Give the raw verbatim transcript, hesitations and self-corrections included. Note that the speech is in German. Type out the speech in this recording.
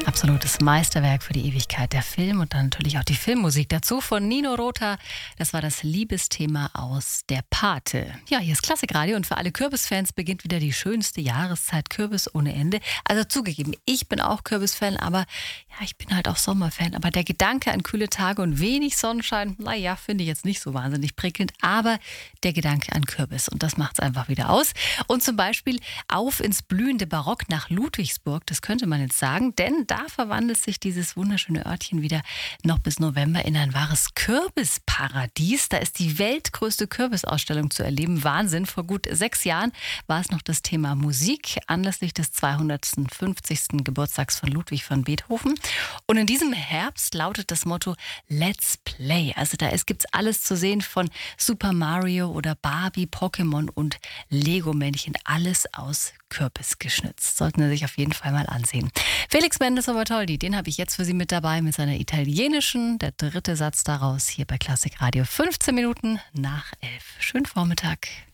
Absolutes Meisterwerk für die Ewigkeit, der Film und dann natürlich auch die Filmmusik dazu von Nino Rota. Das war das Liebesthema aus Der Pate. Ja, hier ist Klassikradio und für alle Kürbisfans beginnt wieder die schönste Jahreszeit, Kürbis ohne Ende. Also zugegeben, ich bin auch Kürbisfan, aber ja, ich bin halt auch Sommerfan. Aber der Gedanke an kühle Tage und wenig Sonnenschein, naja, finde ich jetzt nicht so wahnsinnig prickelnd. Aber der Gedanke an Kürbis und das macht es einfach wieder aus. Und zum Beispiel auf ins blühende Barock nach Ludwigsburg, das könnte man jetzt sagen, denn da verwandelt sich dieses wunderschöne Örtchen wieder noch bis November in ein wahres Kürbisparadies. Da ist die weltgrößte Kürbisausstellung zu erleben. Wahnsinn. Vor gut sechs Jahren war es noch das Thema Musik anlässlich des zweihundertfünfzigsten Geburtstags von Ludwig van Beethoven. Und in diesem Herbst lautet das Motto Let's Play. Also da gibt es alles zu sehen von Super Mario oder Barbie, Pokémon und Lego-Männchen. Alles aus Kürbis geschnitzt. Sollten Sie sich auf jeden Fall mal ansehen. Felix Mendes Bertoldi, den habe ich jetzt für Sie mit dabei mit seiner italienischen, der dritte Satz daraus hier bei Klassikradio. fünfzehn Minuten nach elf. Schönen Vormittag.